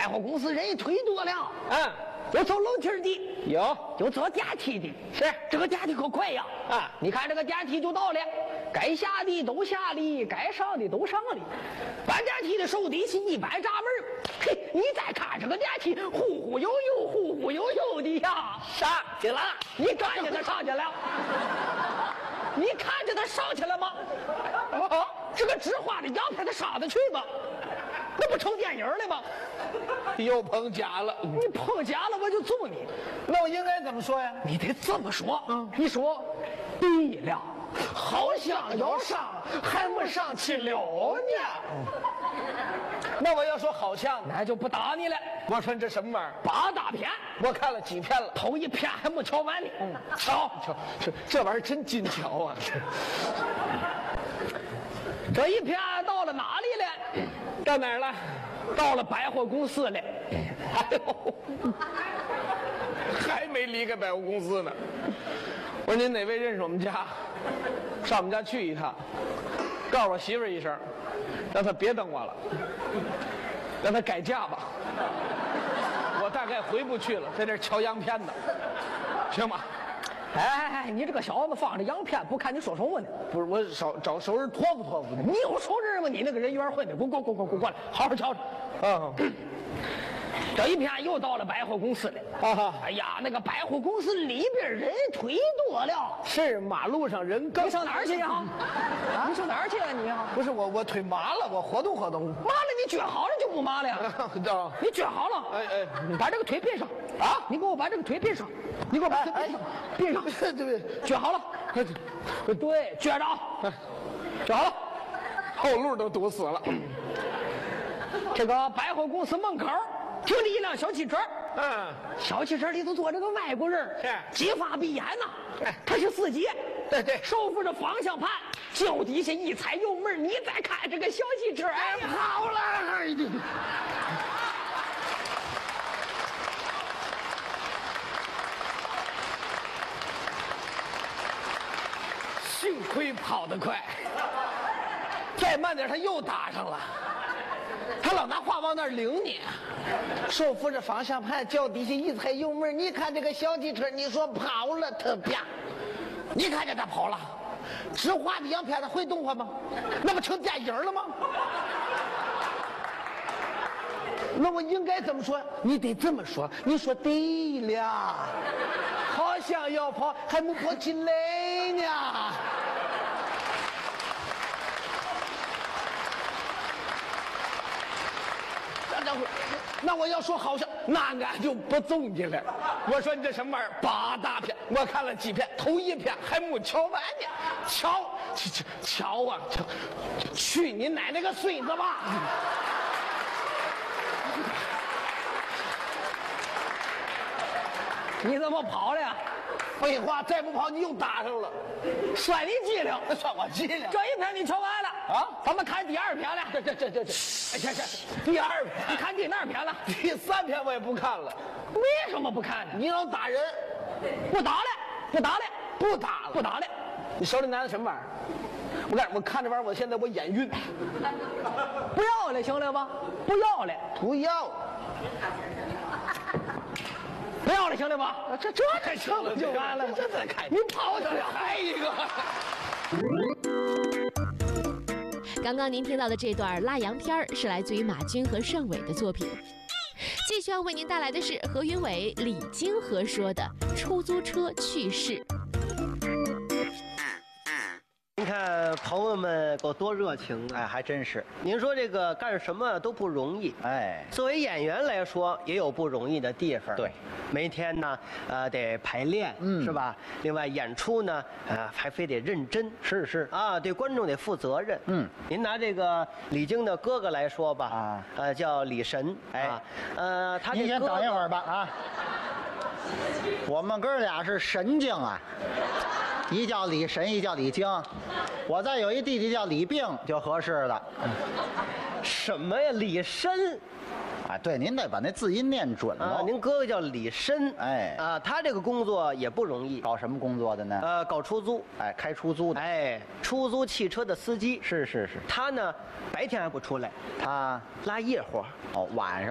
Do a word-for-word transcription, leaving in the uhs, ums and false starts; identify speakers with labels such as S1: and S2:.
S1: 百货公司人忒多了。
S2: 嗯，
S1: 有走楼梯的，
S2: 有
S1: 有坐电梯的。
S2: 是
S1: 这个电梯可快呀！
S2: 啊，
S1: 你看这个电梯就到了，该下的都下了，该上的都上了。搬电梯的手底下一搬闸门，嘿，你再看这个电梯忽忽悠悠，忽忽悠悠的呀，
S2: 上去了。
S1: 你看见他上去了？你看见他上去了吗？哦，这个直花的羊排他上得去吗？那不成电影了吗？
S2: 又碰假了，
S1: 你碰假了我就揍你。
S2: 那我应该怎么说呀？
S1: 你得这么说，嗯，你说对了，好像要上还没上去了呢。
S2: 那我要说好像，
S1: 那就不打你了。
S2: 我说这什么玩意儿？
S1: 八大片，
S2: 我看了几片了，
S1: 头一片还没瞧完呢。嗯，瞧
S2: 瞧，这这玩意儿真精巧啊！
S1: 这一片到了哪里了？
S2: 到哪儿了？
S1: 到了百货公司了。
S2: 哎呦，还没离开百货公司呢。我说您哪位认识我们家？上我们家去一趟，告诉我媳妇儿一声，让她别等我了，让她改嫁吧。我大概回不去了，在这儿瞧洋片呢，行吗？
S1: 哎哎哎，你这个小子放着洋片，不看你说什么呢？
S2: 不是，我找找熟人托付托付你。
S1: 你有熟人吗？你那个人缘混的，滚滚滚滚滚过来，好好瞧瞧。
S2: 啊，
S1: 这一片又到了百货公司了。
S2: 啊，
S1: 哎呀，那个百货公司里边人忒多了。
S2: 是马路上人更。
S1: 你上哪儿去呀？啊，你上哪儿去啊你啊？
S2: 不是我，我腿麻了，我活动活动。
S1: 麻了，你撅好了就不麻了呀？你撅好了，
S2: 哎哎，
S1: 你把这个腿别上啊！你给我把这个腿别上，你给我把腿别上，别上，
S2: 对对，
S1: 撅好了，对，撅着啊，撅好了，
S2: 后路都堵死了。
S1: 这个百货公司门口停着一辆小汽车，
S2: 嗯，
S1: 小汽车里头坐着个外国人，
S2: 是
S1: 金发碧眼呐，
S2: 哎
S1: 他是司机，
S2: 对对，
S1: 手扶着方向盘，脚底下一踩油门，你再看这个小汽车，哎，跑了，哎呀！
S2: 幸亏跑得快，再慢点他又打上了。他老拿话往那儿领你，手扶着方向盘，脚底下一踩油门，你看这个小汽车，你说跑了他啪，你看见他跑了，直滑的洋片他会动画吗？那不成电影了吗？那我应该怎么说？你得这么说，你说对了，好像要跑还没跑起来呢。那我要说好像，那俺就不揍你了。我说你这什么玩意儿？八大片，我看了几片，头一片还没瞧完呢。瞧，瞧瞧啊，瞧，去你奶奶个孙子吧！
S1: 你怎么跑了呀？
S2: 废话，再不跑你又打上了，
S1: 算你机灵，
S2: 算我机灵。
S1: 这一篇你瞧完了
S2: 啊？
S1: 咱们看第二篇了。
S2: 这这这这这，哎这这第二篇，
S1: 你看第哪篇了？
S2: 第三篇我也不看了。
S1: 为什么不看呢？
S2: 你老打人，
S1: 不打了，不打了，
S2: 不打了，
S1: 不打了。
S2: 你手里拿的什么玩意儿？我看我看这玩意儿，我现在我眼晕。
S1: 不要了，行了吧？不要了，
S2: 不要。
S1: 不要了，行了吧？
S2: 这这才行了，
S1: 就完了吗？
S2: 这再看，
S1: 你跑去了，
S2: 还一个。
S3: 刚刚您听到的这段拉洋片儿是来自于马军和盛伟的作品。继续要为您带来的是何云伟、李金河说的出租车趣事。
S4: 您看朋友们有多热情啊！
S5: 哎，还真是。
S4: 您说这个干什么都不容易，
S5: 哎，
S4: 作为演员来说也有不容易的地方。
S5: 对，
S4: 每天呢，呃，得排练，
S5: 嗯，
S4: 是吧？另外演出呢，呃，还非得认真。
S5: 是是
S4: 啊，对观众得负责任。
S5: 嗯，
S4: 您拿这个李菁的哥哥来说吧，
S5: 啊，
S4: 呃，叫李神，
S5: 哎，
S4: 啊、呃，他
S5: 您先等一会儿吧，啊，我们哥俩是神经啊。一叫李神，一叫李菁，我再有一弟弟叫李病就合适了。
S4: 什么呀，李申？
S5: 啊，对，您得把那字音念准了。
S4: 啊，您哥哥叫李申，
S5: 哎，
S4: 啊，他这个工作也不容易。
S5: 搞什么工作的呢？
S4: 呃，搞出租，
S5: 哎，开出租的，
S4: 哎，出租汽车的司机。
S5: 是是是。
S4: 他呢，白天还不出来，
S5: 他
S4: 拉夜活。
S5: 哦，晚上